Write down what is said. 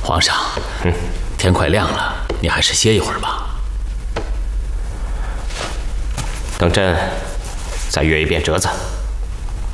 皇上，天快亮了，你还是歇一会儿吧。 等朕再阅一遍折子。